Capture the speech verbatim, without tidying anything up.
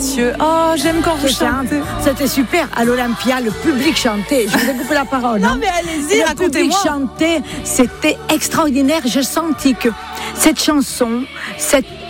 Mathieu. Oh, j'aime quand vous chantez. C'était super. À l'Olympia, le public chantait. Je vous ai coupé la parole. Non, hein. mais allez-y, racontez-moi. Le public chantait. C'était extraordinaire. J'ai senti que cette chanson, cette